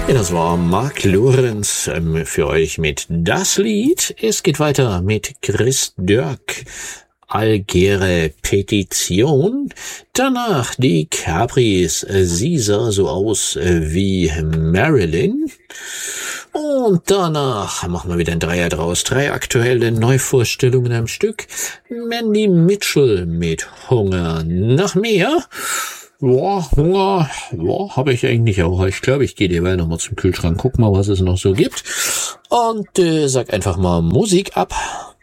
Ja, das war Mark Lorenz für euch mit Das Lied. Es geht weiter mit Chris Dörk. Algere Petition. Danach die Capris. Sie sah so aus wie Marilyn. Und danach machen wir wieder ein Dreier draus. 3 aktuelle Neuvorstellungen am Stück. Mandy Mitchell mit Hunger nach mehr. Ja, Hunger, ja, habe ich eigentlich auch. Ich glaube, ich gehe derweil nochmal zum Kühlschrank, guck mal, was es noch so gibt. Und sag einfach mal Musik ab.